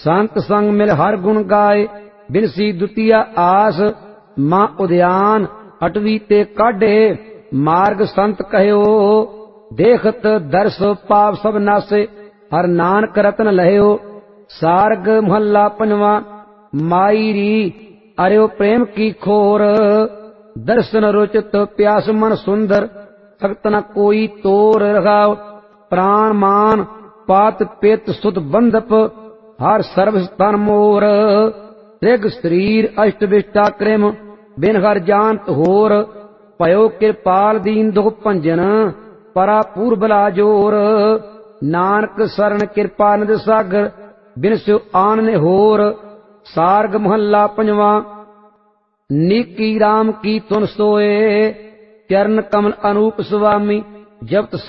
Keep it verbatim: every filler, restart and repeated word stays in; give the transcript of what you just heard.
संत संग मिल हर गुण गाए, बिनसी दुतिया आस। मां उद्यान अटवी ते काढे, मार्ग संत कहयो। देखत दर्श पाप सब नासे, हर नानक रतन लहयो। सारग महला पंजवा। माई री अरियो प्रेम की खोर, दर्शन रुचित प्यास मन सुंदर। सख्त न कोई तोर रखाव, प्राण मान पात पेत सुत बंधप। हर सर्व तन मोर, त्रिग शरीर अष्ट विष्टा कृम। बिन हर जानत होर, भयो कृपाल दीन दुख भंजन। परा पूर बला जोर, नानक शरण कृपा निध सागर। बिन स्यो आन ने होर। सारग महला पंजवा। नीकी राम की तुन सोए, चरण कमल अनूप स्वामी। जब